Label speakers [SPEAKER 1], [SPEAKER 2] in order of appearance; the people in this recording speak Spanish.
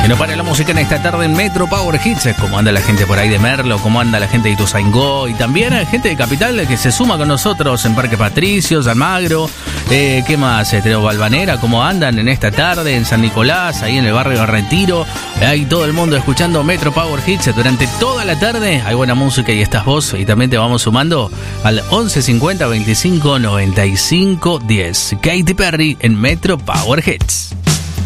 [SPEAKER 1] No para la música en esta tarde en Metro Power Hits. ¿Cómo anda la gente por ahí de Merlo? ¿Cómo anda la gente de Ituzaingó? Y también hay gente de Capital que se suma con nosotros en Parque Patricios, Almagro. ¿Qué más? Tenemos Balvanera. ¿Cómo andan en esta tarde? En San Nicolás, ahí en el barrio de Retiro. Hay todo el mundo escuchando Metro Power Hits durante toda la tarde. Hay buena música y estás vos. Y también te vamos sumando al 11 50 25 95 10. Katy Perry en Metro Power Hits.